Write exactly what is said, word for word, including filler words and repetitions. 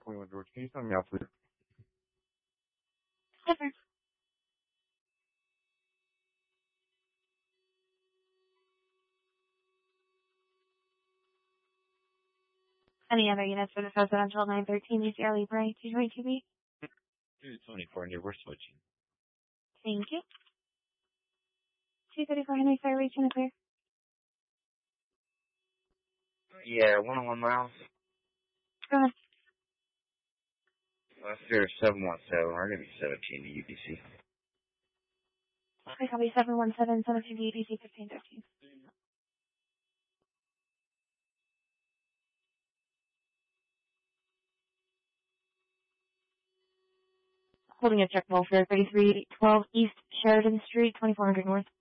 twenty-one George. Can you send me out, please? Yes, sir. Any other units for this residential nine thirteen East Air Libre two twenty-two B? two twenty-four Henry, we're switching. Thank you. two thirty-four Henry, sorry, reaching the clear. Yeah, one oh one miles. Go ahead. Last year, seven one seven. We're going to be seventeen to U B C. Okay, copy seven one seven, seventeen to U B C fifteen thirteen. Holding a check roll for thirty-three twelve East Sheridan Street, twenty-four hundred North.